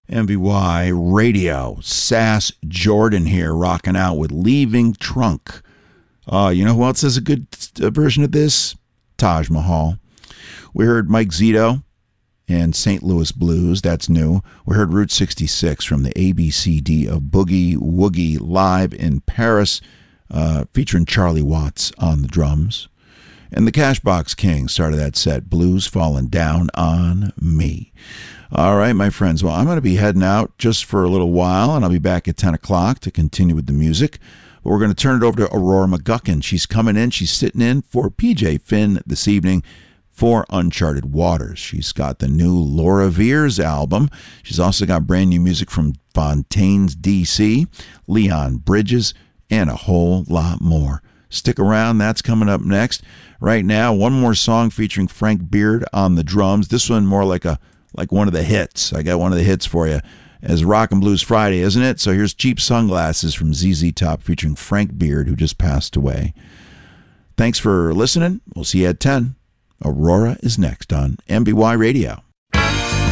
MBY Radio. Sass Jordan here, rocking out with Leaving Trunk. You know who else has a good version of this? Taj Mahal. We heard Mike Zito and St. Louis Blues. That's new. We heard Route 66 from the ABCD of Boogie Woogie live in Paris, featuring Charlie Watts on the drums. And the Cashbox Kings started that set, Blues Falling Down on Me. All right, my friends. Well, I'm going to be heading out just for a little while, and I'll be back at 10 o'clock to continue with the music. But we're going to turn it over to Aurora McGuckin. She's coming in. She's sitting in for PJ Finn this evening for Uncharted Waters. She's got the new Laura Veers album. She's also got brand new music from Fontaine's DC, Leon Bridges, and a whole lot more. Stick around. That's coming up next. Right now, one more song featuring Frank Beard on the drums. This one more like one of the hits. I got one of the hits for you. As Rock and Blues Friday, isn't it? So here's Cheap Sunglasses from ZZ Top featuring Frank Beard, who just passed away. Thanks for listening. We'll see you at 10. Aurora is next on MBY Radio.